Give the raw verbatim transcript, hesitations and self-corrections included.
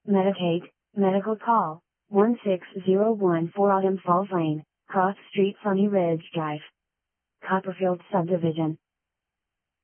Medicaid, Medical Call, one six zero one four Autumn Falls Lane, Cross Street Sunny Ridge Drive. Copperfield Subdivision.